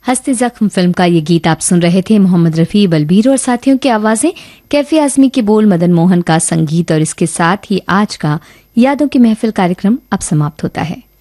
हस्ती जख्म फिल्म का ये गीत आप सुन रहे थे। मोहम्मद रफी, बलबीर और साथियों की आवाजें, कैफी आजमी के बोल, मदन मोहन का संगीत, और इसके साथ ही आज का यादों की महफिल कार्यक्रम अब समाप्त होता है।